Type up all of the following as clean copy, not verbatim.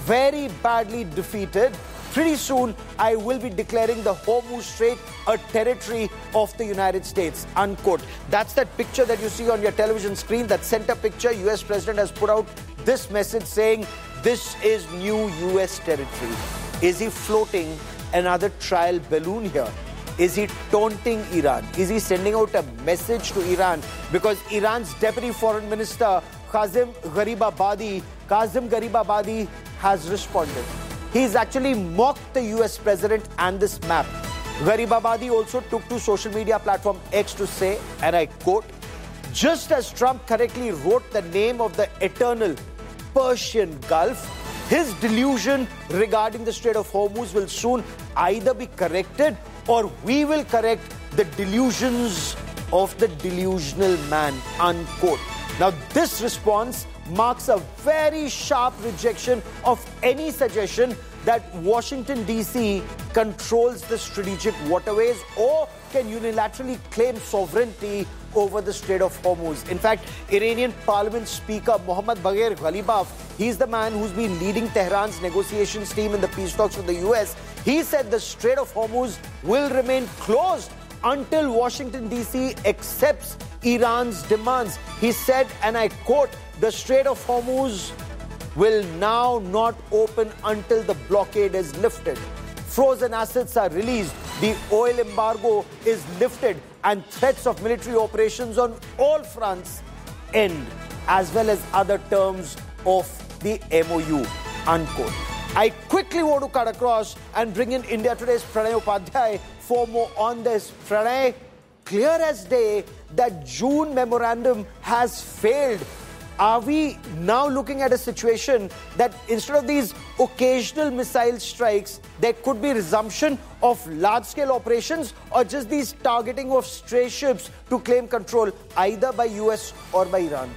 very badly defeated. Pretty soon, I will be declaring the Hormuz Strait a territory of the United States, unquote. That's that picture that you see on your television screen, that center picture. US President has put out this message saying, this is new US territory. Is he floating another trial balloon here? Is he taunting Iran? Is he sending out a message to Iran? Because Iran's Deputy Foreign Minister, Kazem Gharibabadi has responded. He's actually mocked the US president and this map. Gharibabadi also took to social media platform X to say, and I quote, just as Trump correctly wrote the name of the eternal Persian Gulf, his delusion regarding the Strait of Hormuz will soon either be corrected or we will correct the delusions of the delusional man, unquote. Now, this response marks a very sharp rejection of any suggestion that Washington, D.C. controls the strategic waterways or can unilaterally claim sovereignty over the Strait of Hormuz. In fact, Iranian Parliament Speaker Mohammad Bagher Ghalibaf, he's the man who's been leading Tehran's negotiations team in the peace talks with the US. He said the Strait of Hormuz will remain closed until Washington, D.C. accepts Iran's demands. He said, and I quote, the Strait of Hormuz will now not open until the blockade is lifted. Frozen assets are released, the oil embargo is lifted, and threats of military operations on all fronts end, as well as other terms of the MOU, unquote. I quickly want to cut across and bring in India Today's Pranay Upadhyay for more on this. Pranay, clear as day that June memorandum has failed. Are we now looking at a situation that instead of these occasional missile strikes, there could be resumption of large-scale operations or just these targeting of stray ships to claim control either by US or by Iran?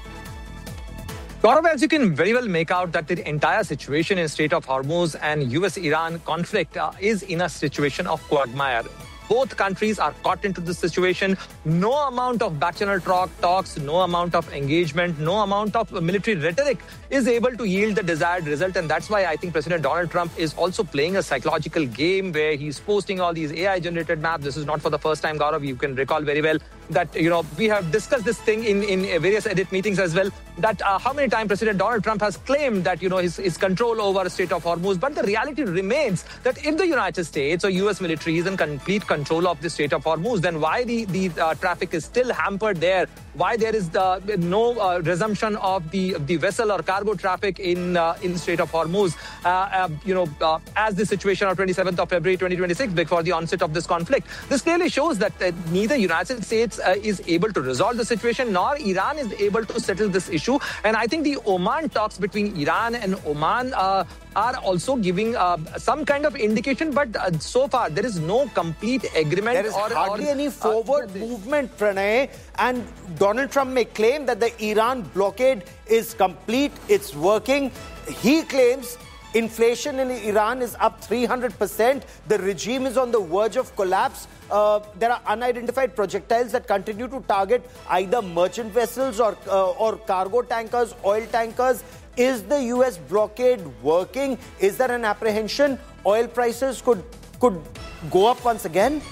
Gaurav, as you can very well make out that the entire situation in Strait of Hormuz and US-Iran conflict is in a situation of quagmire. Both countries are caught into this situation. No amount of back-channel talks, no amount of engagement, no amount of military rhetoric is able to yield the desired result. And that's why I think President Donald Trump is also playing a psychological game where he's posting all these AI-generated maps. This is not for the first time, Gaurav. You can recall very well that, we have discussed this thing in various edit meetings as well, that how many times President Donald Trump has claimed that, his control over the Strait of Hormuz. But the reality remains that if the United States or US military is in complete control of the Strait of Hormuz, then why the traffic is still hampered there? Why there is no resumption of the vessel or cargo traffic in Strait of Hormuz? As the situation of 27th of February 2026, before the onset of this conflict, this clearly shows that neither United States is able to resolve the situation, nor Iran is able to settle this issue. And I think the Oman talks between Iran and Oman are also giving some kind of indication, but so far there is no complete agreement. There is hardly any forward movement, Pranay, and Donald Trump may claim that the Iran blockade is complete, it's working. He claims inflation in Iran is up 300%. The regime is on the verge of collapse. There are unidentified projectiles that continue to target either merchant vessels or cargo tankers, oil tankers. Is the US blockade working? Is there an apprehension oil prices could go up once again?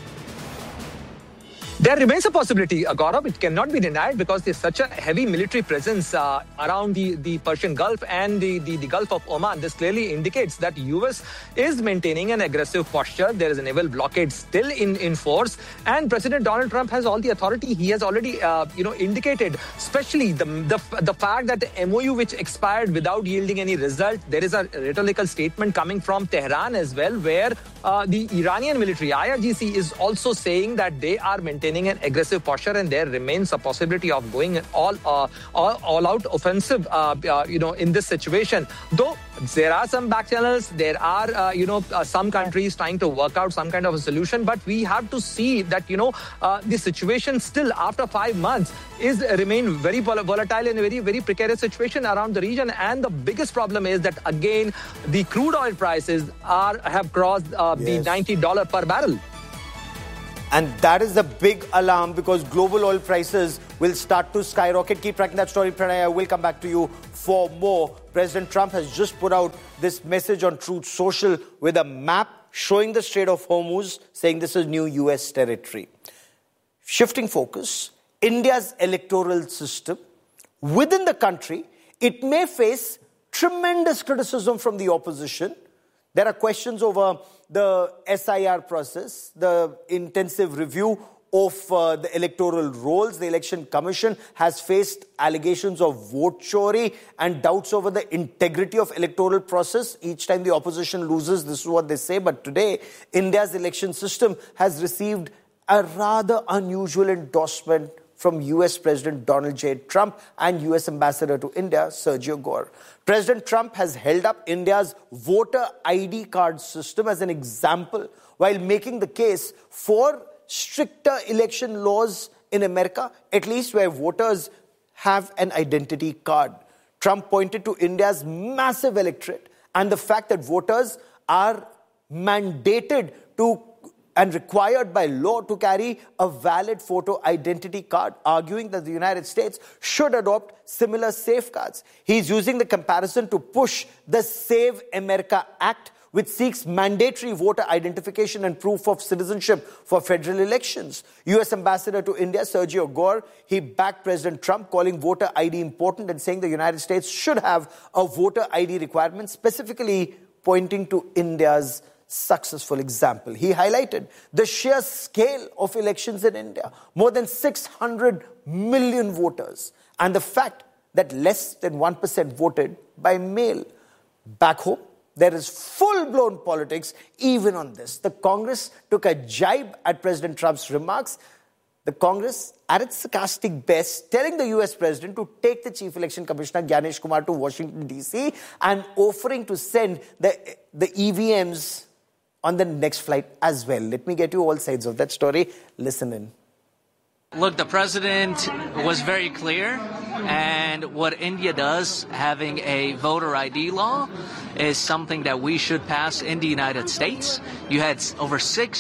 There remains a possibility, Gaurav. It cannot be denied because there's such a heavy military presence around the Persian Gulf and the Gulf of Oman. This clearly indicates that US is maintaining an aggressive posture. There is a naval blockade still in force. And President Donald Trump has all the authority. He has already, indicated, especially the fact that the MOU which expired without yielding any result. There is a rhetorical statement coming from Tehran as well, where the Iranian military, IRGC, is also saying that they are maintaining an aggressive posture, and there remains a possibility of going all-out offensive, in this situation. Though there are some back channels, there are, some countries trying to work out some kind of a solution, but we have to see that, the situation still after 5 months remain very volatile and a very, very precarious situation around the region. And the biggest problem is that, again, the crude oil prices have crossed the $90 per barrel. And that is the big alarm because global oil prices will start to skyrocket. Keep tracking that story, Pranay. I will come back to you for more. President Trump has just put out this message on Truth Social with a map showing the Strait of Hormuz, saying this is new US territory. Shifting focus, India's electoral system. Within the country, it may face tremendous criticism from the opposition. There are questions over the SIR process, the intensive review of the electoral rolls. The Election Commission has faced allegations of vote chori and doubts over the integrity of electoral process. Each time the opposition loses, this is what they say. But today, India's election system has received a rather unusual endorsement from US President Donald J. Trump and US Ambassador to India, Sergio Gore. President Trump has held up India's voter ID card system as an example while making the case for stricter election laws in America, at least where voters have an identity card. Trump pointed to India's massive electorate and the fact that voters are mandated to and required by law to carry a valid photo identity card, arguing that the United States should adopt similar safeguards. He's using the comparison to push the Save America Act, which seeks mandatory voter identification and proof of citizenship for federal elections. US Ambassador to India, Sergio Gore, he backed President Trump, calling voter ID important and saying the United States should have a voter ID requirement, specifically pointing to India's successful example. He highlighted the sheer scale of elections in India, more than 600 million voters, and the fact that less than 1% voted by mail. Back home, there is full-blown politics even on this. The Congress took a jibe at President Trump's remarks. The Congress, at its sarcastic best, telling the US President to take the Chief Election Commissioner Gyanesh Kumar to Washington, D.C. and offering to send the EVMs on the next flight as well. Let me get you all sides of that story. Listen in. Look, the president was very clear, and what India does, having a voter ID law, is something that we should pass in the United States. You had over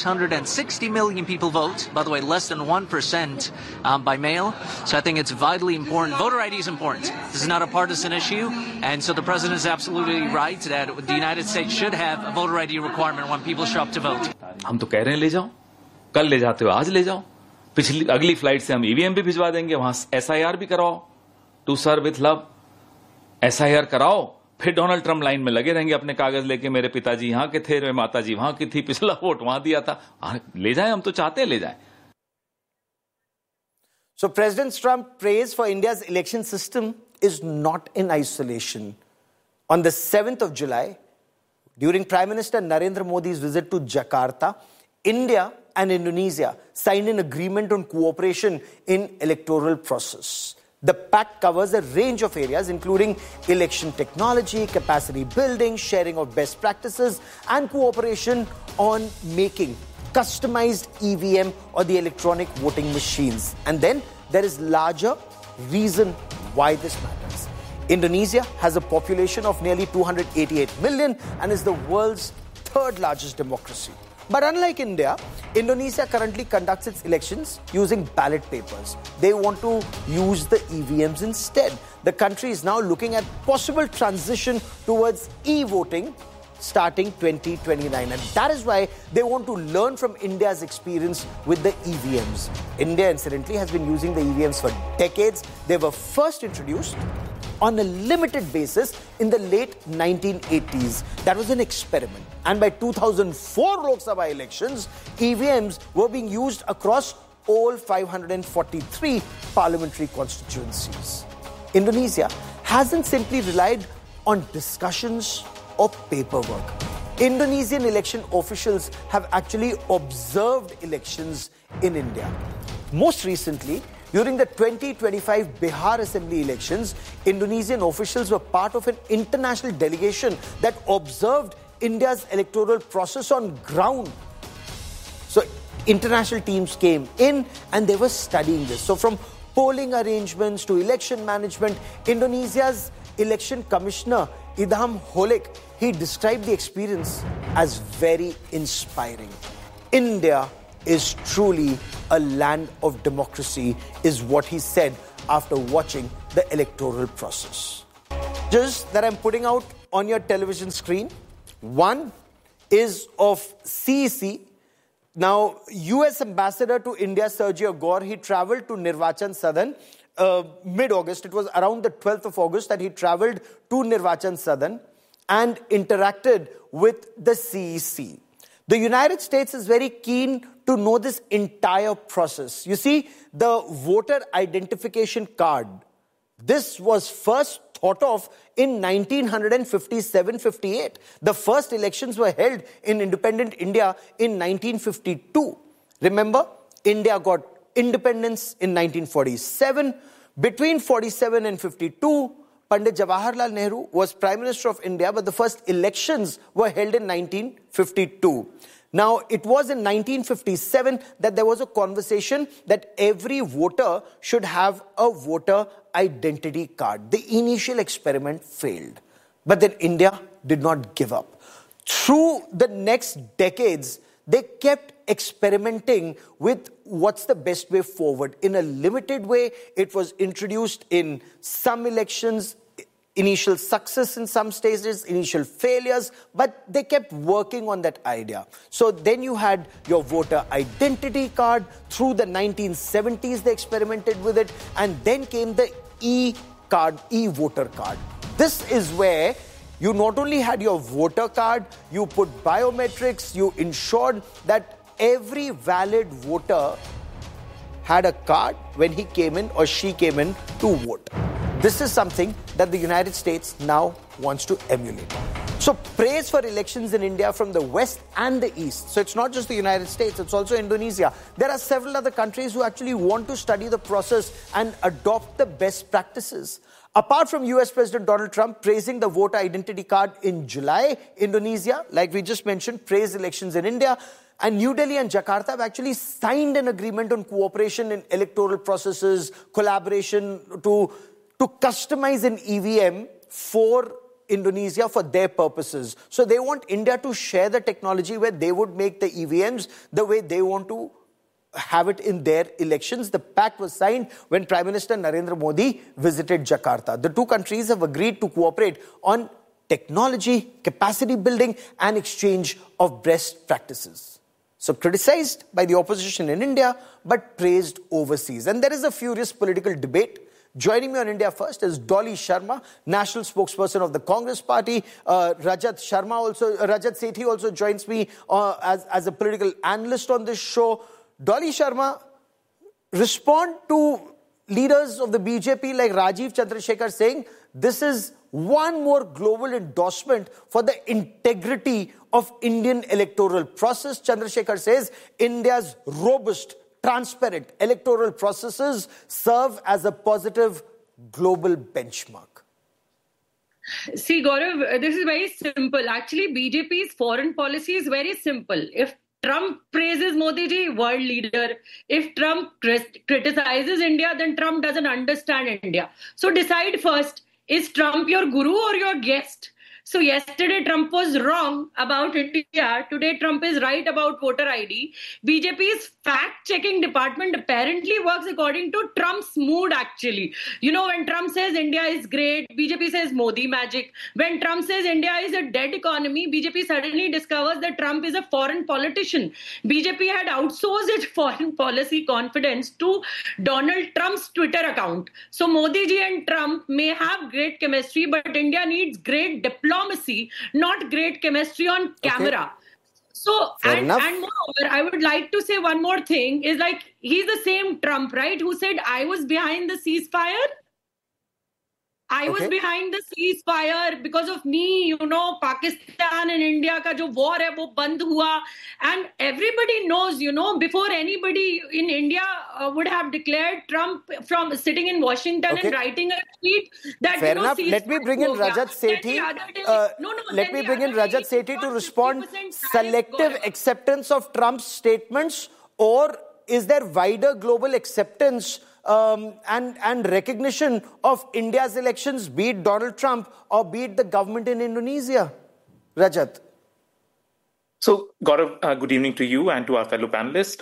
660 million people vote, by the way, less than 1% by mail. So I think it's vitally important. Voter ID is important. This is not a partisan issue, and so the president is absolutely right that the United States should have a voter ID requirement when people show up to vote. हम तो कह रहे हैं ले जाओ, कल ले जाते हो, आज ले जाओ. अगली फ्लाइट से हम ईवीएम भी भिजवा देंगे, वहां एसआईआर भी कराओ, to serve with love. SIR कराओ, फिर डोनाल्ड ट्रम्प लाइन में लगे रहेंगे अपने कागज लेके, मेरे पिताजी यहां के थे, मेरे माताजी वहां की थी, पिछला वोट वहां दिया था. ले जाए, हम तो चाहते हैं ले जाए. So President Trump's praise for India's election system is not in isolation. On the 7th of July, during Prime Minister Narendra Modi's visit to Jakarta, India and Indonesia signed an agreement on cooperation in electoral process. The pact covers a range of areas, including election technology, capacity building, sharing of best practices, and cooperation on making customized EVM or the electronic voting machines. And then there is larger reason why this matters. Indonesia has a population of nearly 288 million and is the world's third largest democracy. But unlike India, Indonesia currently conducts its elections using ballot papers. They want to use the EVMs instead. The country is now looking at possible transition towards e-voting starting 2029. And that is why they want to learn from India's experience with the EVMs. India, incidentally, has been using the EVMs for decades. They were first introduced on a limited basis in the late 1980s. That was an experiment. And by 2004 Lok Sabha elections, EVMs were being used across all 543 parliamentary constituencies. Indonesia hasn't simply relied on discussions or paperwork. Indonesian election officials have actually observed elections in India. Most recently, during the 2025 Bihar Assembly elections, Indonesian officials were part of an international delegation that observed India's electoral process on ground. So international teams came in and they were studying this. So from polling arrangements to election management, Indonesia's election commissioner, Idham Holik, he described the experience as very inspiring. India is truly a land of democracy, is what he said after watching the electoral process. Just that I'm putting out on your television screen. One is of CEC. Now, US Ambassador to India, Sergio Gore, he traveled to Nirvachan Sadan mid-August. It was around the 12th of August that he traveled to Nirvachan Sadan and interacted with the CEC. The United States is very keen to know this entire process. You see, the voter identification card, this was first thought of in 1957-58. The first elections were held in independent India in 1952. Remember, India got independence in 1947. Between 47 and 52, Pandit Jawaharlal Nehru was Prime Minister of India, but the first elections were held in 1952. Now, it was in 1957 that there was a conversation that every voter should have a voter identity card. The initial experiment failed, but then India did not give up. Through the next decades, they kept experimenting with what's the best way forward. In a limited way, it was introduced in some elections, initial success in some stages, initial failures, but they kept working on that idea. So then you had your voter identity card. Through the 1970s, they experimented with it, and then came the e-card, e-voter card. This is where you not only had your voter card, you put biometrics, you ensured that every valid voter had a card when he came in or she came in to vote. This is something that the United States now wants to emulate. So praise for elections in India from the West and the East. So it's not just the United States, it's also Indonesia. There are several other countries who actually want to study the process and adopt the best practices. Apart from US President Donald Trump praising the voter identity card in July, Indonesia, like we just mentioned, praised elections in India. And New Delhi and Jakarta have actually signed an agreement on cooperation in electoral processes, collaboration to customize an EVM for Indonesia for their purposes. So they want India to share the technology where they would make the EVMs the way they want to have it in their elections. The pact was signed when Prime Minister Narendra Modi visited Jakarta. The two countries have agreed to cooperate on technology, capacity building, and exchange of best practices. So criticized by the opposition in India, but praised overseas. And there is a furious political debate. Joining me on India First is Dolly Sharma, national spokesperson of the Congress Party. Rajat Sethi also joins me as a political analyst on this show. Dolly Sharma, respond to leaders of the BJP like Rajiv Chandrasekhar saying this is one more global endorsement for the integrity of Indian electoral process. Chandrasekhar says India's robust, transparent electoral processes serve as a positive global benchmark. See, Gaurav, this is very simple. Actually, BJP's foreign policy is very simple. If Trump praises Modi ji, world leader. If Trump criticizes India, then Trump doesn't understand India. So decide first, is Trump your guru or your guest? So yesterday Trump was wrong about India. Today Trump is right about voter ID. BJP's fact-checking department apparently works according to Trump's mood actually. You know, when Trump says India is great, BJP says Modi magic. When Trump says India is a dead economy, BJP suddenly discovers that Trump is a foreign politician. BJP had outsourced its foreign policy confidence to Donald Trump's Twitter account. So Modi ji and Trump may have great chemistry, but India needs great diplomacy, not great chemistry on camera. Okay. So, and moreover, I would like to say one more thing is like, he's the same Trump, right? Who said, I was behind the ceasefire. I was behind the ceasefire because of me, you know, Pakistan and India ka jo war hai, wo band hua. And everybody knows, you know, before anybody in India would have declared Trump from sitting in Washington and writing a tweet that, fair enough. Let me bring in Rajat Sethi. Let me bring in Rajat Sethi to respond. Selective acceptance of Trump's statements, or is there wider global acceptance and recognition of India's elections, be it Donald Trump or be it the government in Indonesia? Rajat. So, Gaurav, good evening to you and to our fellow panelists.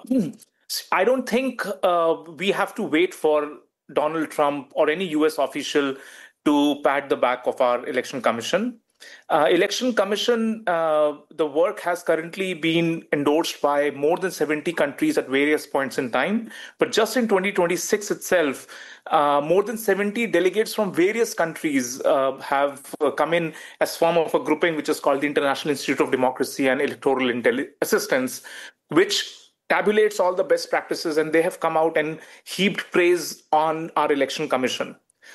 I don't think we have to wait for Donald Trump or any US official to pat the back of our election commission. Election Commission, the work has currently been endorsed by more than 70 countries at various points in time. But just in 2026 itself, more than 70 delegates from various countries have come in as form of a grouping which is called the International Institute of Democracy and Electoral Assistance, which tabulates all the best practices, and they have come out and heaped praise on our election commission.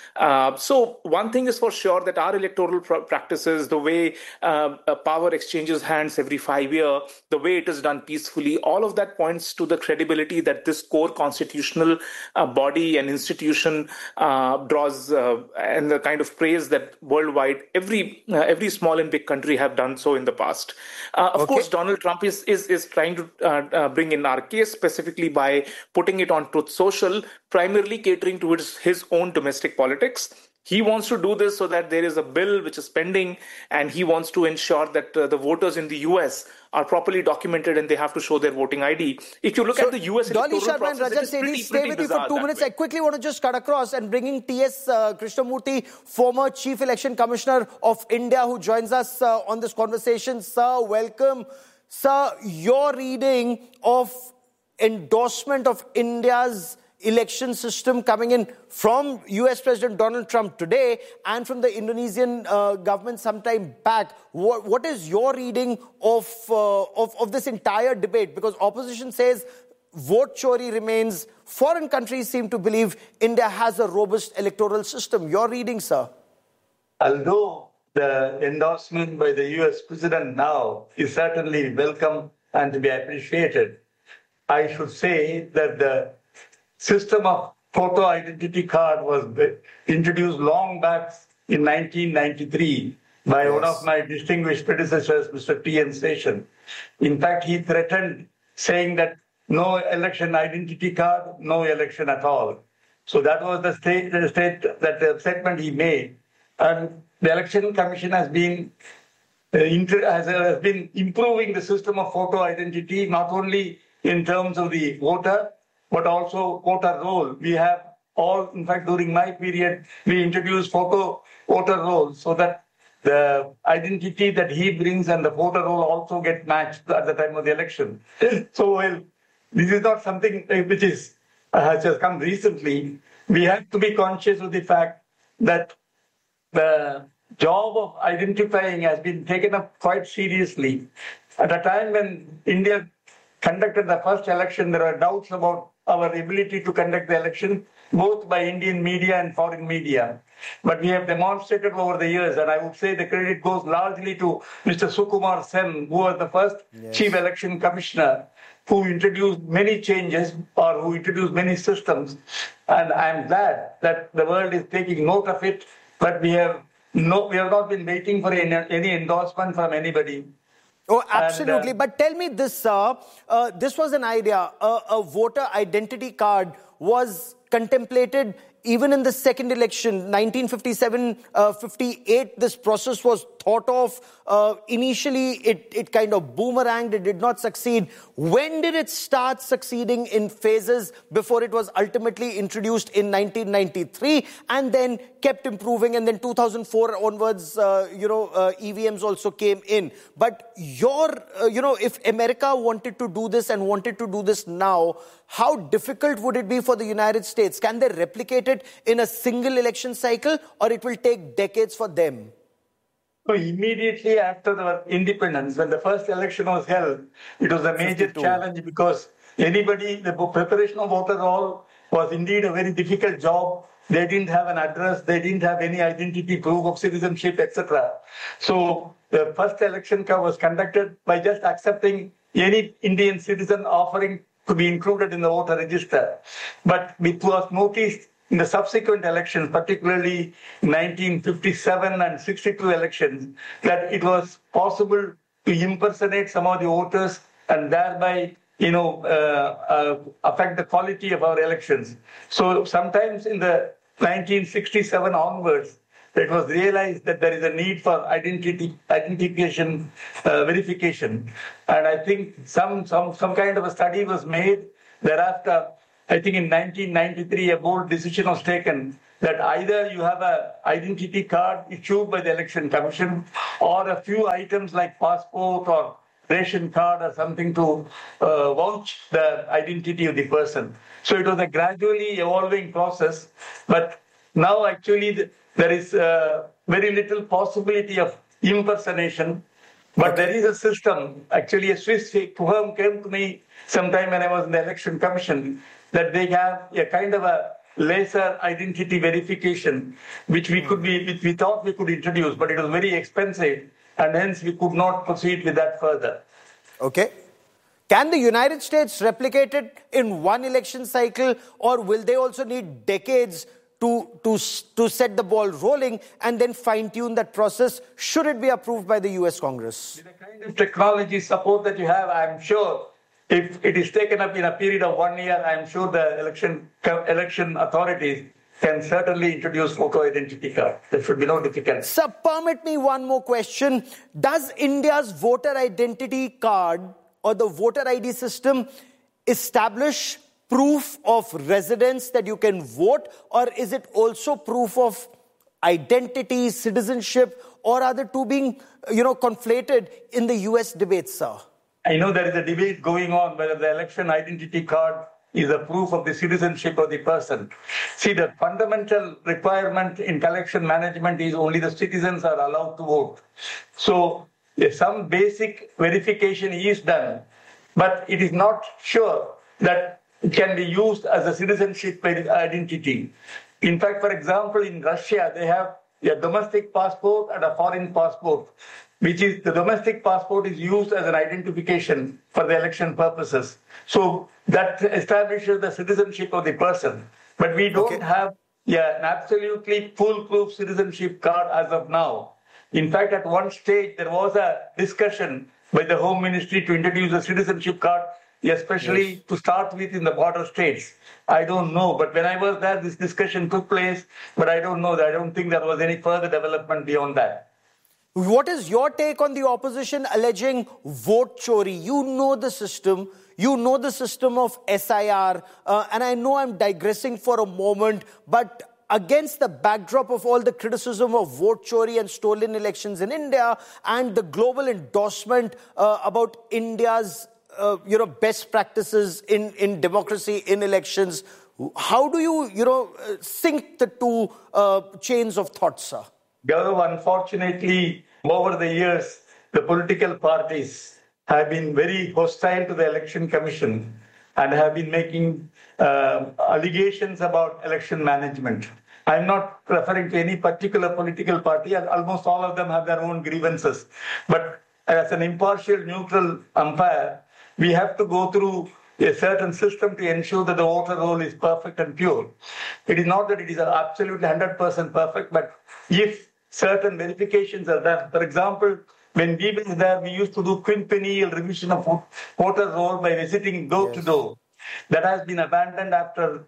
So one thing is for sure that our electoral practices, the way power exchanges hands every 5 years, the way it is done peacefully, all of that points to the credibility that this core constitutional body and institution draws, and the kind of praise that worldwide every small and big country have done so in the past. Of course, Donald Trump is trying to bring in our case specifically by putting it on Truth Social, primarily catering towards his own domestic politics. He wants to do this so that there is a bill which is pending, and he wants to ensure that the voters in the US are properly documented and they have to show their voting ID. If you look at the US Dolly electoral Sharma and process, Rajat Sethi, stay with you for 2 minutes. I quickly want to just cut across and bring in T.S. Krishnamurthy, former Chief Election Commissioner of India, who joins us on this conversation. Sir, welcome. Sir, your reading of endorsement of India's election system coming in from US President Donald Trump today and from the Indonesian government sometime back. What is your reading of this entire debate? Because opposition says vote chori remains. Foreign countries seem to believe India has a robust electoral system. Your reading, sir? Although the endorsement by the US President now is certainly welcome and to be appreciated, I should say that the system of photo identity card was introduced long back in 1993 by one of my distinguished predecessors, Mr. T.N. Seshan. In fact, he threatened saying that no election identity card, no election at all. So that was the statement he made. And the Election Commission has been improving the system of photo identity, not only in terms of the voter, but also voter roll. We have all, in fact, during my period, we introduced photo voter rolls so that the identity that he brings and the voter roll also get matched at the time of the election. So, this is not something which has just come recently. We have to be conscious of the fact that the job of identifying has been taken up quite seriously. At a time when India conducted the first election, there were doubts about our ability to conduct the election, both by Indian media and foreign media. But we have demonstrated over the years, and I would say the credit goes largely to Mr. Sukumar Sen, who was the first Chief Election Commissioner, who introduced many changes or who introduced many systems. And I'm glad that the world is taking note of it, but we have not been waiting for any endorsement from anybody. Oh, absolutely. But tell me this, sir. This was an idea. A voter identity card was contemplated even in the second election, 1957-58. This process was thought of. Initially, it kind of boomeranged. It did not succeed. When did it start succeeding in phases before it was ultimately introduced in 1993 and then kept improving? And then 2004 onwards, EVMs also came in. But if America wanted to do this and wanted to do this now, how difficult would it be for the United States? Can they replicate it in a single election cycle, or it will take decades for them? So immediately after the independence, when the first election was held, it was a major challenge because the preparation of voter roll was indeed a very difficult job. They didn't have an address, they didn't have any identity, proof of citizenship, etc. So the first election was conducted by just accepting any Indian citizen offering to be included in the voter register. But it was noticed in the subsequent elections, particularly 1957 and 62 elections, that it was possible to impersonate some of the voters and thereby, affect the quality of our elections. So sometimes in the 1967 onwards, it was realized that there is a need for identification verification. And I think some kind of a study was made. Thereafter, I think in 1993, a bold decision was taken that either you have an identity card issued by the Election Commission or a few items like passport or ration card or something to vouch the identity of the person. So it was a gradually evolving process, but now actually there is very little possibility of impersonation. But there is a system. Actually, a Swiss firm came to me sometime when I was in the Election Commission that they have a kind of a laser identity verification, which we thought we could introduce, but it was very expensive, and hence we could not proceed with that further. Okay. Can the United States replicate it in one election cycle, or will they also need decades to set the ball rolling and then fine-tune that process, should it be approved by the US Congress? With the kind of technology support that you have, I'm sure if it is taken up in a period of 1 year, I'm sure the election authorities can certainly introduce photo identity card. There should be no difficulty. Sir, permit me one more question. Does India's voter identity card or the voter ID system establish proof of residence that you can vote, or is it also proof of identity, citizenship, or are the two being, conflated in the US debate, sir? I know there is a debate going on whether the election identity card is a proof of the citizenship of the person. See, the fundamental requirement in election management is only the citizens are allowed to vote. So some basic verification is done, but it is not sure that it can be used as a citizenship identity. In fact, for example, in Russia, they have a domestic passport and a foreign passport, which is the domestic passport is used as an identification for the election purposes. So that establishes the citizenship of the person. But we don't have an absolutely foolproof citizenship card as of now. In fact, at one stage, there was a discussion by the Home Ministry to introduce a citizenship card, especially to start with in the border states. I don't know, but when I was there, this discussion took place, but I don't know. I don't think there was any further development beyond that. What is your take on the opposition alleging vote chori? You know the system. You know the system of SIR. And I know I'm digressing for a moment, but against the backdrop of all the criticism of vote chori and stolen elections in India and the global endorsement about India's best practices in democracy, in elections, how do you, sync the two chains of thought, sir? Gaurav, unfortunately, over the years, the political parties have been very hostile to the Election Commission and have been making allegations about election management. I'm not referring to any particular political party, and almost all of them have their own grievances. But as an impartial, neutral umpire, we have to go through a certain system to ensure that the voter roll is perfect and pure. It is not that it is absolutely 100% perfect, but if certain verifications are done. For example, when we were there, we used to do quinpennial revision of voter roll by visiting door to door. That has been abandoned after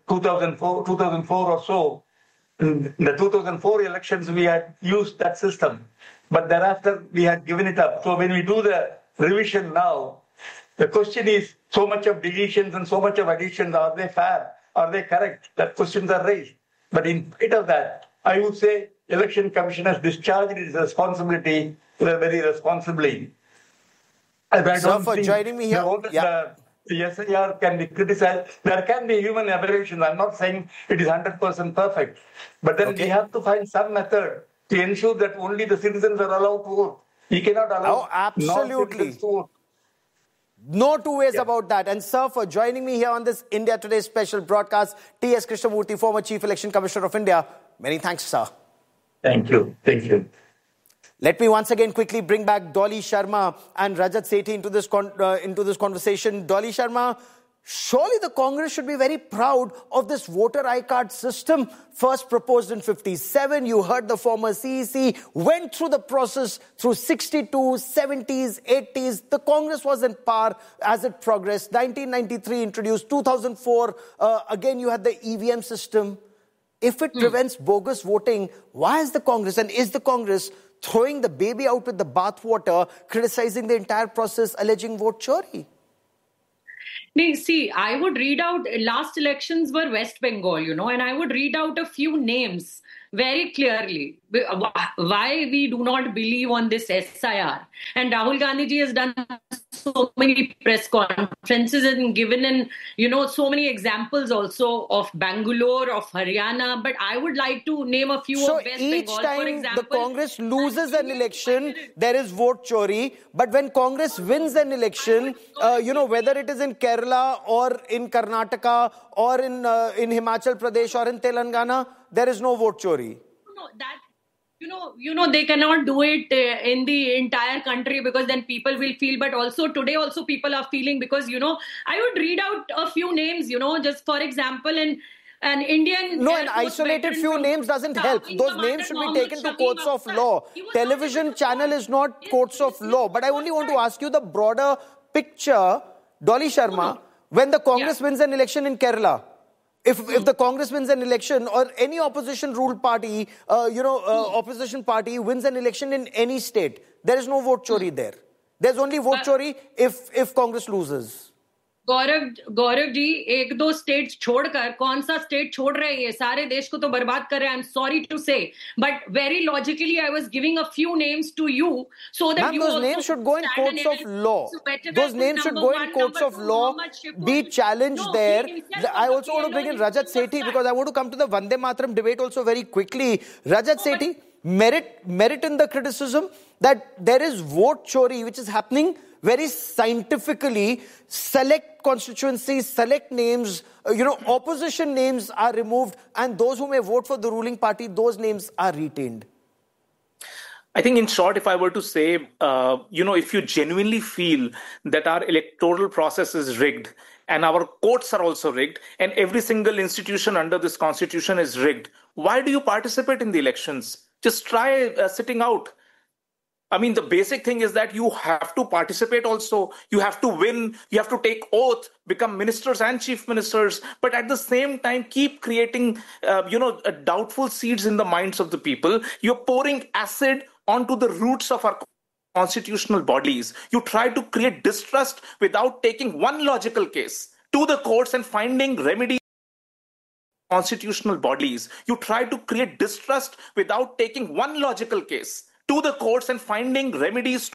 2004 or so. In the 2004 elections, we had used that system, but thereafter we had given it up. So when we do the revision now, the question is so much of deletions and so much of additions, are they fair? Are they correct? That questions are raised. But in spite of that, I would say Election Commission has discharged its responsibility very responsibly. Sir, for joining me here. The SIR can be criticized. There can be human aberrations. I'm not saying it is 100% perfect. But then we have to find some method to ensure that only the citizens are allowed to vote. We cannot allow non-citizens to vote. No two ways about that. And sir, for joining me here on this India Today special broadcast, T.S. Krishnamurthy, former Chief Election Commissioner of India. Many thanks, sir. Thank you. Thank you. Let me once again quickly bring back Dolly Sharma and Rajat Sethi into this conversation. Dolly Sharma, surely the Congress should be very proud of this voter iCard system. First proposed in 57, you heard the former CEC, went through the process through 62, 70s, 80s. The Congress was in power as it progressed. 1993 introduced, 2004, again you had the EVM system. If it prevents bogus voting, why is the Congress, and is the Congress throwing the baby out with the bathwater, criticizing the entire process, alleging vote chori? See, I would read out, last elections were West Bengal, and I would read out a few names very clearly why we do not believe on this SIR. And Rahul Gandhi ji has done so many press conferences and given in, so many examples also of Bangalore, of Haryana. But I would like to name a few of West Bengal, for example. So each time the Congress loses an election, there is vote chori. But when Congress wins an election, whether it is in Kerala or in Karnataka or in Himachal Pradesh or in Telangana, there is no vote chori. No, that... they cannot do it in the entire country because then people will feel. But also today also people are feeling because, I would read out a few names, just for example, an Indian... No, an isolated few names doesn't help. Those names should be taken to courts of law. Television channel is not courts of law. But I only want to ask you the broader picture, Dolly Sharma, when the Congress wins an election in Kerala. If the Congress wins an election or any opposition ruled party, opposition party wins an election in any state, there is no vote chori there. There's only vote chori if Congress loses. Gaurav ji एक दो state छोड़कर कौन सा state छोड़ रहे हैं सारे देश को तो बर्बाद कर रहे हैं. I'm sorry to say, but very logically I was giving a few names to you so that those names should go in courts of law. Those names should go in courts of law, be challenged there. I also want to bring in Rajat Sethi because I want to come to the Vande Mataram debate also very quickly. Rajat Sethi, merit in the criticism that there is vote chori which is happening very scientifically. Select constituencies, select names, opposition names are removed and those who may vote for the ruling party, those names are retained. I think in short, if I were to say, if you genuinely feel that our electoral process is rigged and our courts are also rigged and every single institution under this constitution is rigged, why do you participate in the elections? Just try sitting out. I mean, the basic thing is that you have to participate also. You have to win. You have to take oath, become ministers and chief ministers. But at the same time, keep creating, doubtful seeds in the minds of the people. You're pouring acid onto the roots of our constitutional bodies. You try to create distrust without taking one logical case to the courts and finding remedies. Constitutional bodies. You try to create distrust without taking one logical case to the courts and finding remedies.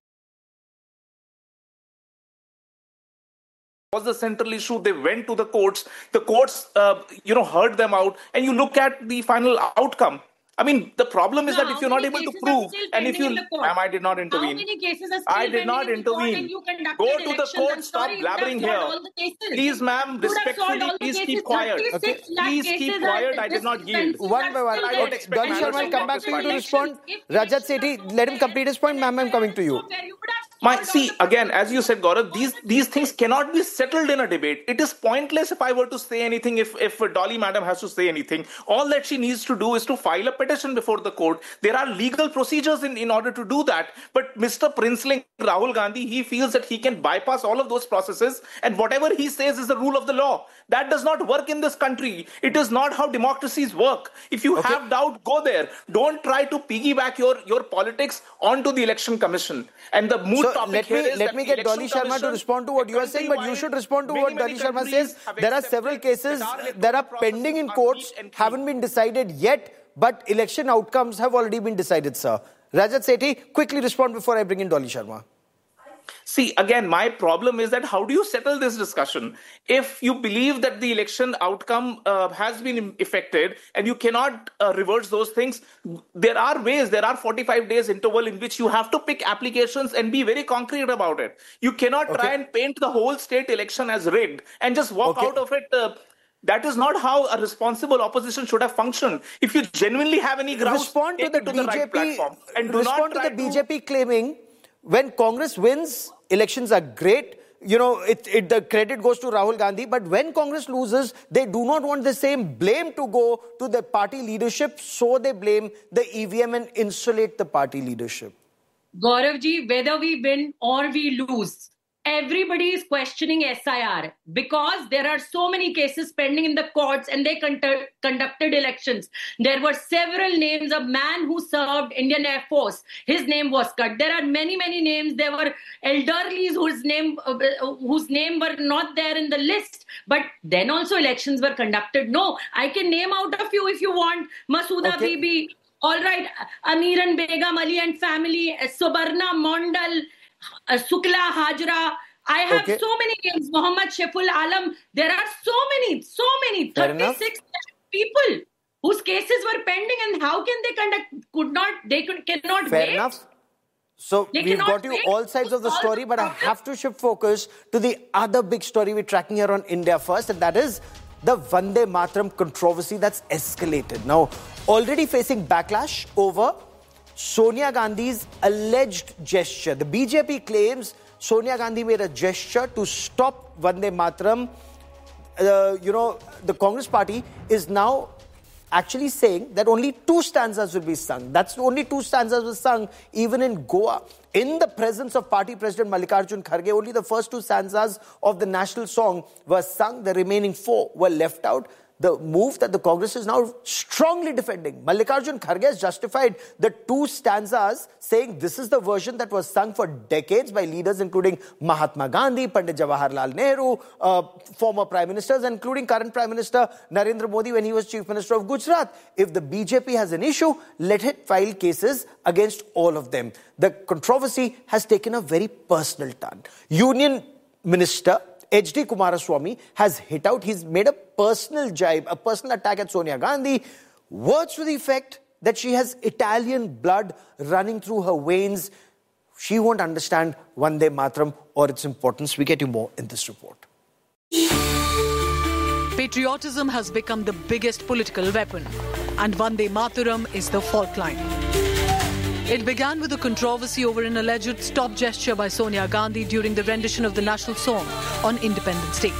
Was the central issue. They went to the courts. The courts, heard them out. And you look at the final outcome. I mean, the problem is that if you're not able to prove, and if you, I did not intervene. How many cases are still I did not intervene. Go to the court, stop blabbering here. Please, ma'am, respectfully, please keep quiet. Okay. Please keep quiet. I did not yield. One by one. Dolly Sharma, I'll come back to you to respond. Rajat Sethi, let him complete his point. Ma'am, I'm coming to you. See, again, as you said, Gaurav, these things cannot be settled in a debate. It is pointless if I were to say anything, if Dolly madam has to say anything. All that she needs to do is to file a petition before the court. There are legal procedures in order to do that. But Mr. Princeling, Rahul Gandhi, he feels that he can bypass all of those processes and whatever he says is the rule of the law. That does not work in this country. It is not how democracies work. If you have doubt, go there. Don't try to piggyback your politics onto the Election Commission. And the mood let me get Dolly Sharma to respond to what you are saying, but you should respond to what Dolly Sharma says. There are several cases that are pending in courts, haven't been decided yet, but election outcomes have already been decided, sir. Rajat Sethi, quickly respond before I bring in Dolly Sharma. See, again, my problem is that how do you settle this discussion? If you believe that the election outcome has been effected and you cannot reverse those things, there are ways, there are 45 days interval in which you have to pick applications and be very concrete about it. You cannot try and paint the whole state election as rigged and just walk out of it. That is not how a responsible opposition should have functioned. If you genuinely have any grounds, respond to the BJP, right platform and respond to the BJP claiming when Congress wins, elections are great. The credit goes to Rahul Gandhi. But when Congress loses, they do not want the same blame to go to the party leadership. So they blame the EVM and insulate the party leadership. Gaurav ji, whether we win or we lose, everybody is questioning SIR because there are so many cases pending in the courts and they conducted elections. There were several names. A man who served Indian Air Force, his name was cut. There are many, many names. There were elderlies whose name were not there in the list. But then also elections were conducted. No, I can name out a few if you want. Masooda Bibi, all right, Amiran Begum Ali and family, Subarna Mondal, Sukla Hajra. I have so many names. Muhammad Sheful Alam. There are so many, 36 people whose cases were pending, and how can they cannot Fair wait. Enough. So we've got you all sides of the story, but I have to shift focus to the other big story we're tracking here on India First, and that is the Vande Mataram controversy that's escalated. Now, already facing backlash over Sonia Gandhi's alleged gesture. The BJP claims Sonia Gandhi made a gesture to stop Vande Mataram. The Congress party is now actually saying that only 2 stanzas will be sung. That's only 2 stanzas were sung even in Goa. In the presence of party president Mallikarjun Kharge, only the first 2 stanzas of the national song were sung. The remaining 4 were left out. The move that the Congress is now strongly defending. Mallikarjun Kharge has justified the 2 stanzas, saying this is the version that was sung for decades by leaders including Mahatma Gandhi, Pandit Jawaharlal Nehru, former prime ministers, including current Prime Minister Narendra Modi when he was Chief Minister of Gujarat. If the BJP has an issue, let it file cases against all of them. The controversy has taken a very personal turn. Union Minister H.D. Kumaraswamy has hit out. He's made a personal jibe, a personal attack at Sonia Gandhi. Words to the effect that she has Italian blood running through her veins. She won't understand Vande Mataram or its importance. We get you more in this report. Patriotism has become the biggest political weapon, and Vande Mataram is the fault line. It began with a controversy over an alleged stop gesture by Sonia Gandhi during the rendition of the national song on Independence Day.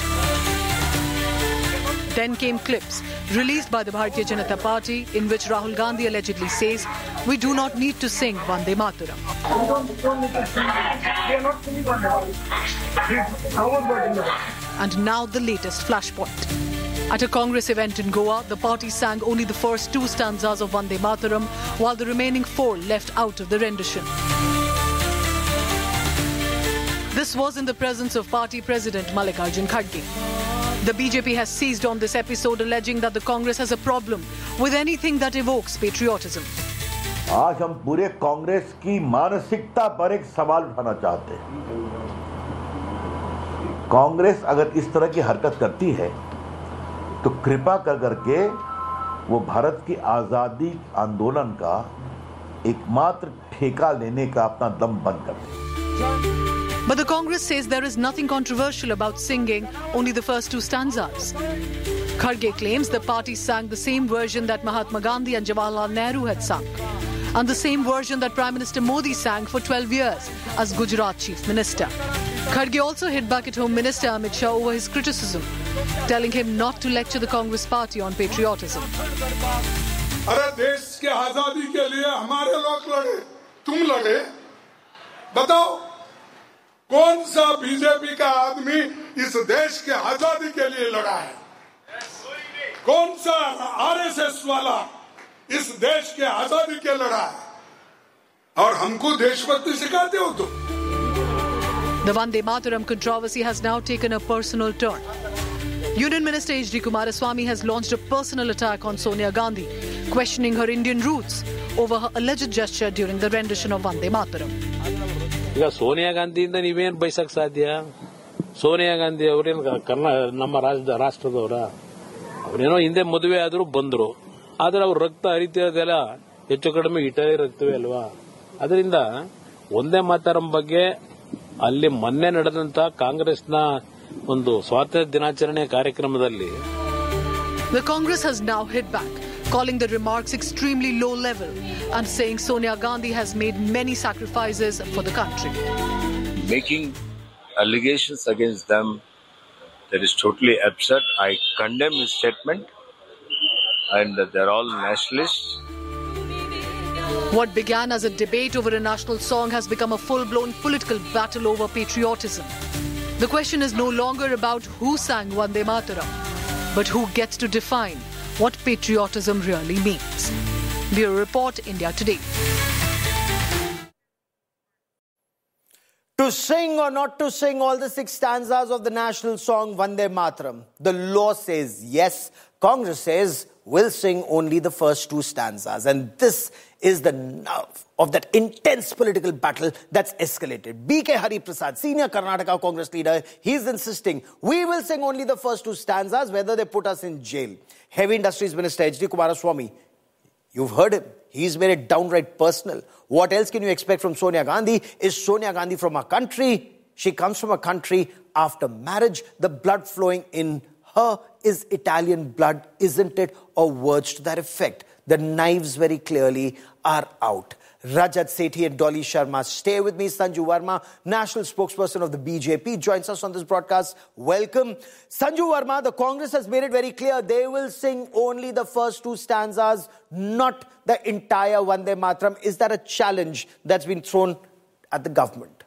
Then came clips released by the Bharatiya Janata Party in which Rahul Gandhi allegedly says, "We do not need to sing Vande Mataram." And now the latest flashpoint. At a Congress event in Goa, the party sang only the first 2 stanzas of Vande Mataram, while the remaining 4 left out of the rendition. This was in the presence of party president Mallikarjun Kharge. The BJP has seized on this episode, alleging that the Congress has a problem with anything that evokes patriotism. आज हम पूरे कांग्रेस की मानसिकता पर एक सवाल उठाना चाहते हैं। कांग्रेस अगर इस तरह की हरकत करती है तो कृपा करके वो भारत की आजादी आंदोलन का एकमात्र ठेका लेने का अपना दम बंद कर दे। But the Congress says there is nothing controversial about singing only the first 2 stanzas. Kharge claims the party sang the same version that Mahatma Gandhi and Jawaharlal Nehru had sung, and the same version that Prime Minister Modi sang for 12 years as Gujarat Chief Minister. Kharge also hit back at Home Minister Amit Shah over his criticism, telling him not to lecture the Congress party on patriotism. अरे देश के आजादी के लिए हमारे लोग लड़े, तुम लड़े, बताओ कौन सा बीजेपी का आदमी इस देश के आजादी के लिए लड़ा है? कौन सा आरएसएस वाला इस देश के आजादी के लड़ा है? और हमको देशभक्ति सिखाते हो तुम? The Vande Mataram controversy has now taken a personal turn. Union Minister H.D. Kumaraswamy has launched a personal attack on Sonia Gandhi, questioning her Indian roots over her alleged gesture during the rendition of Vande Mataram. ಈಗ ಸೋನಿಯಾ ಗಾಂಧಿಯಿಂದ ನೀವೇನು ಬಯಸಕ್ ಸಾಧ್ಯ? ಸೋನಿಯಾ ಗಾಂಧಿ ಅವರೇನು ನಮ್ಮ ರಾಷ್ಟ್ರದವರ? ಅವರೇನೋ ಹಿಂದೆ ಮದುವೆ ಆದರೂ ಬಂದರು, ಆದ್ರೆ ಅವ್ರ ರಕ್ತ ಹರಿತಿರೋದೆಲ್ಲ ಹೆಚ್ಚು ಕಡಿಮೆ ಇಟಲಿ ರಕ್ತವೇ ಅಲ್ವಾ? ಅದರಿಂದ ಒಂದೇ ಮಾತರಂ ಬಗ್ಗೆ ಅಲ್ಲಿ ಮೊನ್ನೆ ನಡೆದಂತ ಕಾಂಗ್ರೆಸ್ನ ಒಂದು ಸ್ವಾತಂತ್ರ್ಯ ದಿನಾಚರಣೆ ಕಾರ್ಯಕ್ರಮದಲ್ಲಿ The Congress has now hit back, calling the remarks extremely low level and saying Sonia Gandhi has made many sacrifices for the country. Making allegations against them, that is totally absurd. I condemn his statement, and they're all nationalists. What began as a debate over a national song has become a full-blown political battle over patriotism. The question is no longer about who sang Vande Mataram, but who gets to define what patriotism really means. Bureau Report, India Today. To sing or not to sing all the 6 stanzas of the national song Vande Mataram, the law says yes. Congress says we'll sing only the first 2 stanzas. And this is the nerve of that intense political battle that's escalated. B.K. Hari Prasad, senior Karnataka Congress leader, he's insisting we will sing only the first 2 stanzas, whether they put us in jail. Heavy Industries Minister H.D. Kumaraswamy, you've heard him. He's made it downright personal. What else can you expect from Sonia Gandhi? Is Sonia Gandhi from a country? She comes from a country after marriage. The blood flowing in her is Italian blood, isn't it? Or words to that effect. The knives very clearly are out. Rajat Sethi and Dolly Sharma. Stay with me. Sanju Verma, national spokesperson of the BJP, joins us on this broadcast. Welcome. Sanju Verma, the Congress has made it very clear they will sing only the first 2 stanzas, not the entire Vande Mataram. Is that a challenge that's been thrown at the government?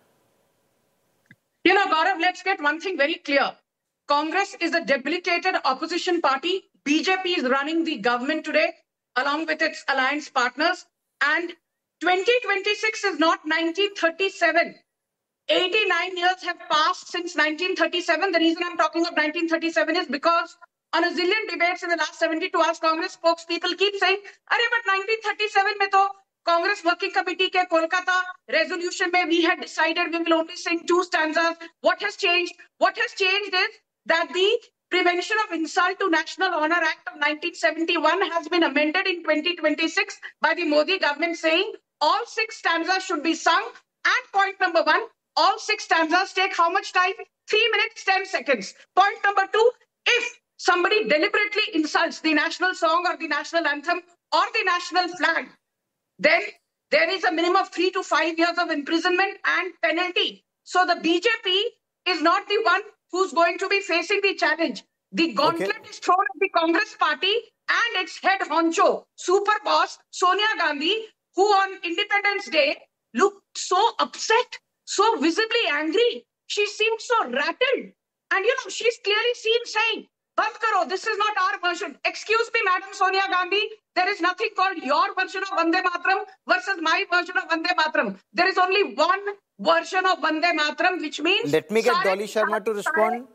You know, Gaurav, let's get one thing very clear. Congress is a debilitated opposition party. BJP is running the government today, along with its alliance partners. And 2026 is not 1937. 89 years have passed since 1937. The reason I'm talking of 1937 is because on a zillion debates in the last 72 hours, Congress spokespeople keep saying, "Arey, but 1937 mein to Congress Working Committee ke Kolkata resolution mein we had decided we will only sing 2 stanzas. What has changed? What has changed is that the Prevention of Insult to National Honor Act of 1971 has been amended in 2026 by the Modi government, saying all 6 stanzas should be sung. And point number 1, all 6 stanzas take how much time? 3 minutes, 10 seconds. Point number 2, if somebody deliberately insults the national song or the national anthem or the national flag, then there is a minimum of 3 to 5 years of imprisonment and penalty. So the BJP is not the one who's going to be facing the challenge. The gauntlet is thrown at the Congress party and its head honcho, super boss Sonia Gandhi, who on Independence Day looked so upset, so visibly angry. She seemed so rattled. And you know, she's clearly seen saying, "Band karo, this is not our version." Excuse me, Madam Sonia Gandhi, there is nothing called your version of Vande Mataram versus my version of Vande Mataram. There is only one version of Vande Mataram, which means... Let me get Dolly Sharma to respond.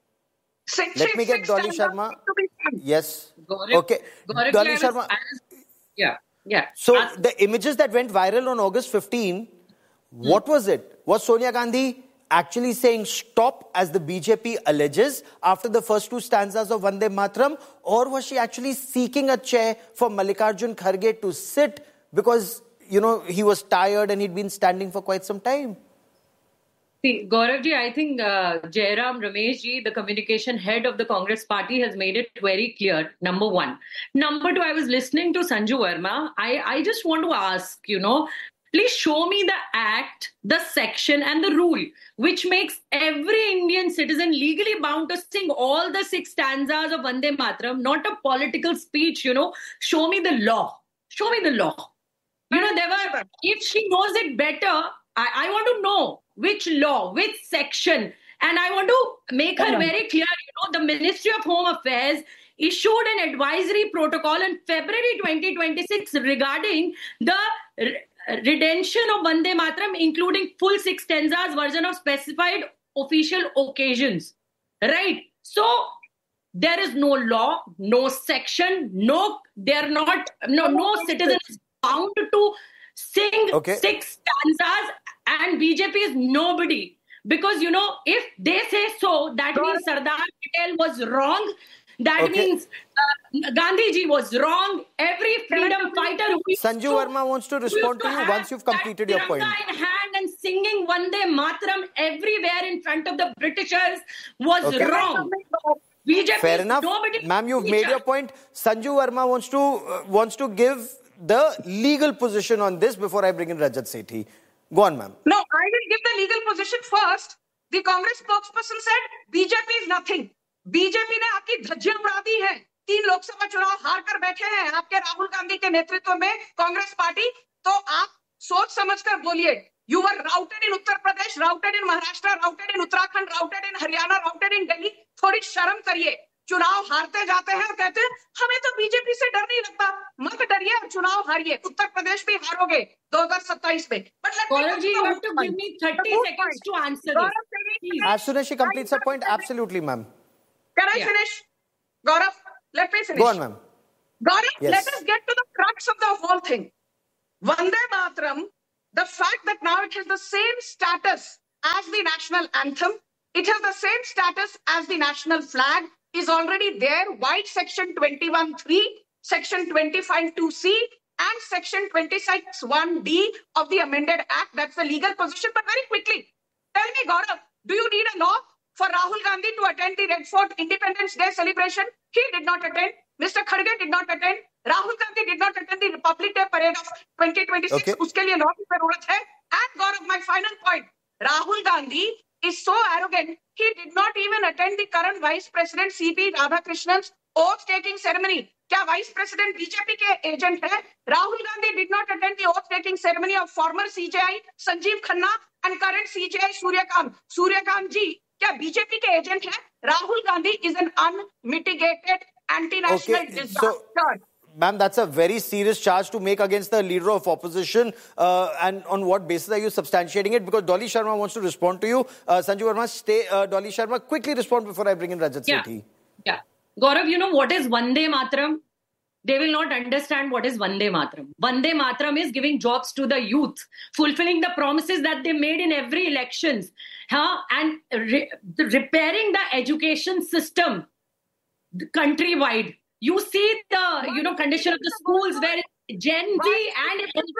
Let me get Dolly Sharma. Yes. Okay. Dolly Sharma. Yeah. So the images that went viral on August 15, what was it? Was Sonia Gandhi actually saying stop, as the BJP alleges, after the first 2 stanzas of Vande Mataram? Or was she actually seeking a chair for Mallikarjun Kharge to sit because, you know, he was tired and he'd been standing for quite some time? See, Gauravji, I think Jairam Rameshji, the communication head of the Congress party, has made it very clear, number 1. Number 2, I was listening to Sanju Verma. I just want to ask, you know, please show me the act, the section and the rule which makes every Indian citizen legally bound to sing all the 6 stanzas of Vande Mataram, not a political speech, you know. Show me the law. Show me the law. You know, if she knows it better, I want to know which law, which section. And I want to make her very clear, you know, the Ministry of Home Affairs issued an advisory protocol in February 2026 regarding the redemption of Vande Mataram, including full 6 stanzas version of specified official occasions. Right? So there is no law, no section, no citizen is bound to sing 6 stanzas, and BJP is nobody. Because, you know, if they say so, that means Sardar Patel was wrong. That means Gandhiji was wrong. Every freedom fighter who Sanju Verma wants to respond to you once you've completed your point. In hand and singing Vande Mataram everywhere in front of the Britishers was wrong. BJP Fair enough. Ma'am, you've made your point. Sanju Verma wants to give the legal position on this before I bring in Rajat Sethi. Go on, ma'am. No, I will give the legal position first. The Congress spokesperson said BJP is nothing. BJP ने आपकी धज्जियां उड़ा दी है। 3 लोकसभा चुनाव हार कर बैठे हैं आपके राहुल गांधी के नेतृत्व में कांग्रेस पार्टी। तो आप सोच समझकर बोलिए. You were routed in Uttar Pradesh, routed in Maharashtra, routed in Uttarakhand, routed in Haryana, routed in Delhi. थोड़ी शर्म करिए. चुनाव हारते जाते हैं और कहते हैं हमें तो बीजेपी से डर नहीं लगता. मत डरिए और चुनाव हारिए. उत्तर प्रदेश भी हारोगे 2027 में. Gaurav ji, you have to give me 30 seconds to answer this. As soon as she completes her point, absolutely, ma'am. Can I finish? Gaurav, let me finish. Go on, ma'am. Gaurav, let us get to the crux of the whole thing. Vande Mataram, the fact that now it has the same status as the national anthem, it has the same status as the national flag, is already there. White section 21(3), section 25(2)(c), and section 26(1)(d) of the amended act. That's the legal position. But very quickly, tell me, Gaurav, do you need a law for Rahul Gandhi to attend the Red Fort Independence Day celebration? He did not attend. Mr. Kharge did not attend. Rahul Gandhi did not attend the Republic Day parade of 2026. Okay. Uske liye law ki zarurat hai. And Gaurav, my final point. Rahul Gandhi is so arrogant, he did not even attend the current Vice President C.P. Radhakrishnan's oath-taking ceremony. क्या Vice President BJP के agent है? Rahul Gandhi did not attend the oath-taking ceremony of former CJI Sanjeev Khanna and current CJI Suryakant. Suryakant ji, क्या BJP के agent है? Rahul Gandhi is an unmitigated anti-national disaster. Ma'am, that's a very serious charge to make against the leader of opposition. And on what basis are you substantiating it? Because Dolly Sharma wants to respond to you. Sanju Verma, stay. Dolly Sharma, quickly respond before I bring in Rajat Sethi. Yeah. Gaurav, you know what is Vande Mataram? They will not understand what is Vande Mataram. Vande Mataram is giving jobs to the youth, fulfilling the promises that they made in every elections, and repairing the education system countrywide. You see the condition of the schools where Gen Z and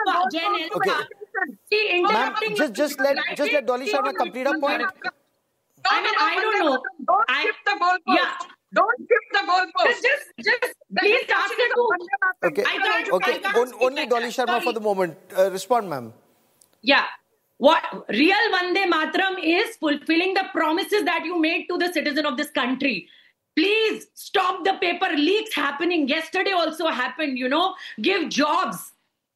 Gen Alpha. See, ma'am, just let Dolly Sharma complete her point. I mean, I don't know. Don't skip the goalpost. Yeah. Don't skip the goalpost. Just please ask her to. Okay. Only Dolly Sharma for the moment. Respond, ma'am. Yeah. What real Vande Mataram is fulfilling the promises that you made to the citizen of this country. Please stop the paper leaks happening. Yesterday also happened, Give jobs.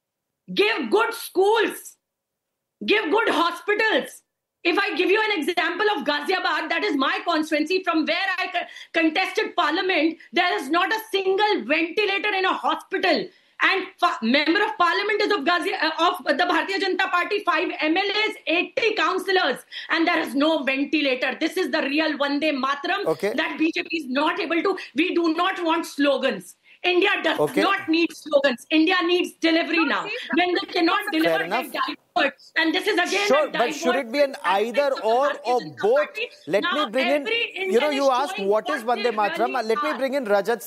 Give good schools. Give good hospitals. If I give you an example of Ghaziabad, that is my constituency, from where I contested parliament, there is not a single ventilator in a hospital. And member of parliament is of the Bharatiya Janata Party, 5 MLAs, 80 councillors, and there is no ventilator. This is the real Vande Mataram that BJP is not able to. We do not want slogans. India does not need slogans. India needs delivery now. When they cannot deliver, they divert. And this is again sure, but should it be an either or both? Let me bring in, you asked what is Vande Mataram. Let me bring in Rajat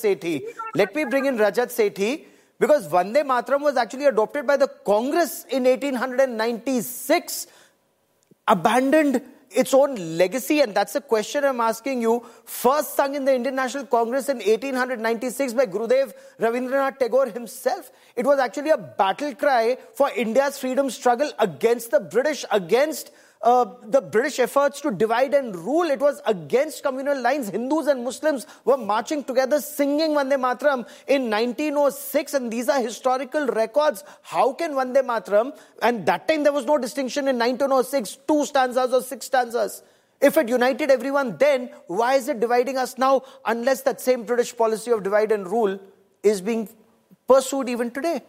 Sethi. Because Vande Mataram was actually adopted by the Congress in 1896, abandoned its own legacy, and that's the question I'm asking you. First sung in the Indian National Congress in 1896 by Gurudev Rabindranath Tagore himself. It was actually a battle cry for India's freedom struggle against the British, against the British efforts to divide and rule. It was against communal lines. Hindus and Muslims were marching together singing Vande Mataram in 1906, and these are historical records. How can Vande Mataram, and that time there was no distinction in 1906, 2 stanzas or 6 stanzas. If it united everyone then, why is it dividing us now, unless that same British policy of divide and rule is being pursued even today?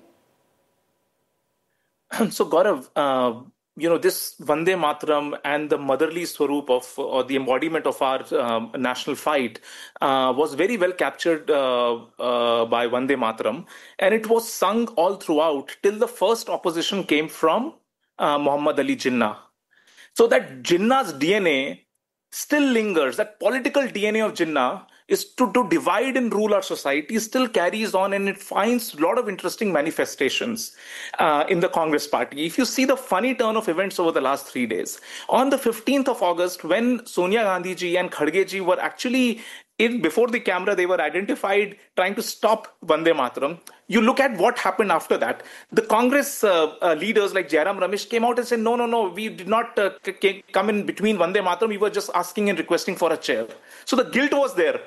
So Gaurav, this Vande Mataram and the motherly swaroop of, or the embodiment of our national fight was very well captured by Vande Mataram. And it was sung all throughout till the first opposition came from Muhammad Ali Jinnah. So that Jinnah's DNA still lingers. That political DNA of Jinnah is to divide and rule our society still carries on, and it finds a lot of interesting manifestations in the Congress party. If you see the funny turn of events over the last 3 days, on the 15th of August, when Sonia Gandhi ji and Kharge ji were actually before the camera, they were identified trying to stop Vande Mataram. You look at what happened after that. The Congress leaders like Jairam Ramesh came out and said, no, we did not come in between Vande Mataram. We were just asking and requesting for a chair. So the guilt was there.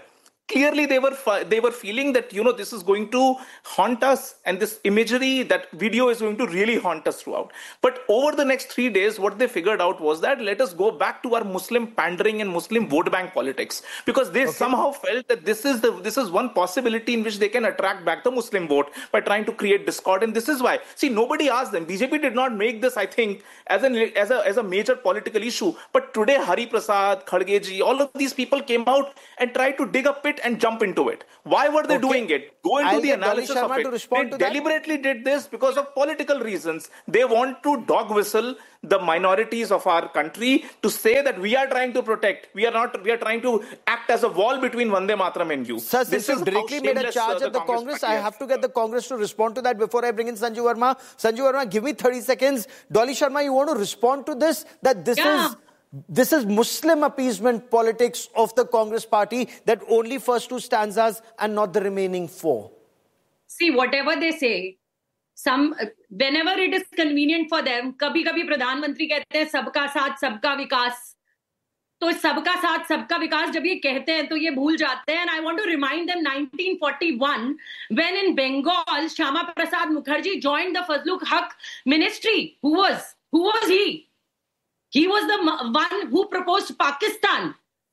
Clearly, they were feeling that, this is going to haunt us, and this imagery, that video is going to really haunt us throughout. But over the next 3 days, what they figured out was that let us go back to our Muslim pandering and Muslim vote bank politics, because they somehow felt that this is one possibility in which they can attract back the Muslim vote by trying to create discord. And this is why, see, nobody asked them. BJP did not make this, I think, as a major political issue. But today, Hari Prasad, Kharge ji, all of these people came out and tried to dig a pit and jump into it. Why were they doing it? Go into the analysis of it. They deliberately did this because of political reasons. They want to dog whistle the minorities of our country to say that we are trying to protect. We are trying to act as a wall between Vande Mataram and you. Sir, since you directly made a charge at the Congress, I have to get the Congress to respond to that before I bring in Sanju Verma. Sanju Verma, give me 30 seconds. Dolly Sharma, you want to respond to this? That this is Muslim appeasement politics of the Congress party, that only first 2 stanzas and not the remaining 4. See, whatever they say, whenever it is convenient for them, kabhi-kabhi Pradhan Mantri कहते हैं सबका साथ सबका विकास. तो सबका साथ सबका विकास जब ये कहते हैं तो ये भूल जाते हैं. And I want to remind them 1941 when in Bengal Shyama Prasad Mukherjee joined the Fazlul Haq ministry. Who was he? He was the one who proposed Pakistan.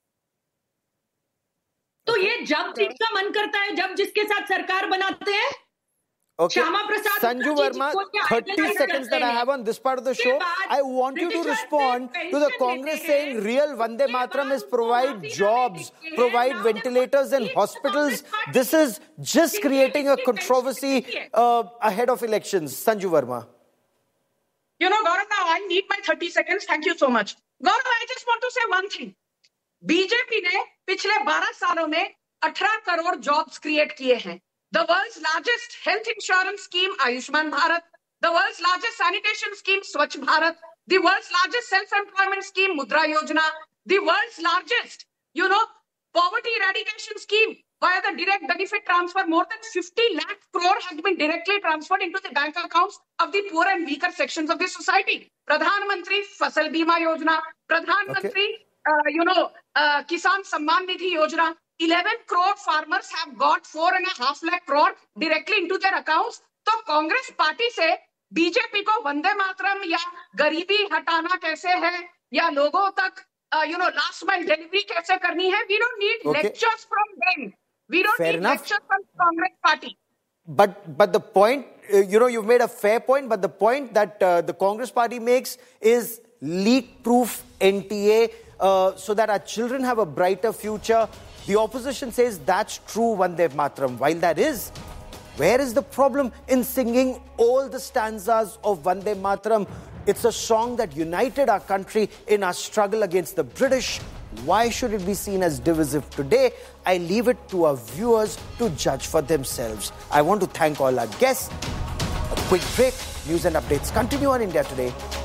तो ये जब जिसका मन करता है, जब जिसके साथ सरकार बनाते हैं. Okay, Sanju Verma, 30 seconds that I have on this part of the show. I want you to respond to the Congress saying real Vande Mataram is provide jobs, provide ventilators and hospitals. This is just creating a controversy ahead of elections. Sanju Verma. Gaurav, now I need my 30 seconds. Thank you so much. Gaurav, I just want to say one thing. BJP ने पिछले 12 सालों में 18 crore jobs create किए हैं. The world's largest health insurance scheme, Ayushman Bharat. The world's largest sanitation scheme, Swachh Bharat. The world's largest self-employment scheme, Mudra Yojana. The world's largest, poverty eradication scheme via the direct benefit transfer. More than 50 lakh crore has been directly transferred into the bank accounts of the poor and weaker sections of the society. Pradhan Mantri Fasal Bima Yojana. Pradhan Mantri, Kisan Samman Nidhi Yojana. 11 crore farmers have got 4.5 lakh crore directly into their accounts. तो Congress party से BJP को वंदे मातरम या गरीबी हटाना कैसे है या लोगों तक last mile delivery कैसे करनी है, we don't need lectures from them. We don't need lectures from Congress party. But the point, you've made a fair point, but the point that the Congress party makes is leak-proof NTA so that our children have a brighter future. The opposition says that's true Vande Mataram. While that is, where is the problem in singing all the stanzas of Vande Mataram? It's a song that united our country in our struggle against the British. Why should it be seen as divisive today? I leave it to our viewers to judge for themselves. I want to thank all our guests. A quick break. News and updates continue on India Today.